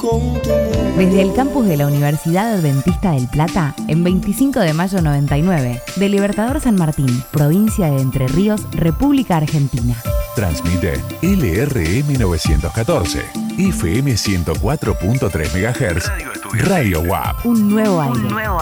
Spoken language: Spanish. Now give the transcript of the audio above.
Desde el campus de la Universidad Adventista del Plata, en 25 de mayo 99, de Libertador San Martín, provincia de Entre Ríos, República Argentina. Transmite LRM 914, FM 104.3 MHz, Radio WAP. Un nuevo aire.